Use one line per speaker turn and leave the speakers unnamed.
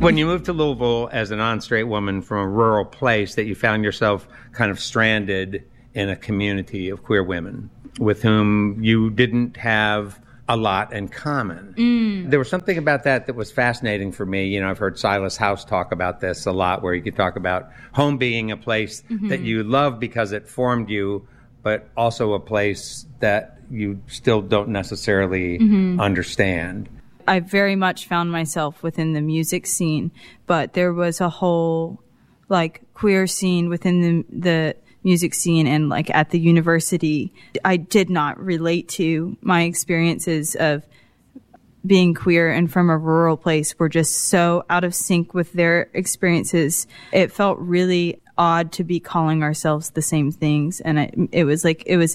When you moved to Louisville as a non-straight woman from a rural place, that you found yourself kind of stranded in a community of queer women with whom you didn't have a lot in common. There was something about that was fascinating for me. I've heard Silas House talk about this a lot, where he could talk about home being a place that you love because it formed you, but also a place that you still don't necessarily understand.
I very much found myself within the music scene, but there was a whole queer scene within the music scene, and at the university, I did not relate to. My experiences of being queer and from a rural place were just so out of sync with their experiences. It felt really odd to be calling ourselves the same things, and it was